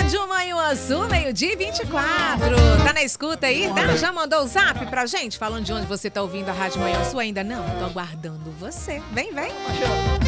Rádio Manhuaçu, meio-dia e 24. Tá na escuta aí, tá? Já mandou o zap pra gente falando de onde você tá ouvindo a Rádio Manhuaçu? Ainda não? Tô aguardando você. Vem, vem.